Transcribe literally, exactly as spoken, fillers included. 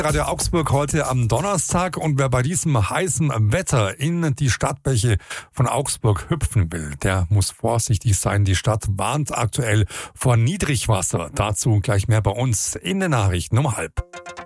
Radio Augsburg heute am Donnerstag, und wer bei diesem heißen Wetter in die Stadtbäche von Augsburg hüpfen will, der muss vorsichtig sein. Die Stadt warnt aktuell vor Niedrigwasser. Dazu gleich mehr bei uns in den Nachrichten um halb.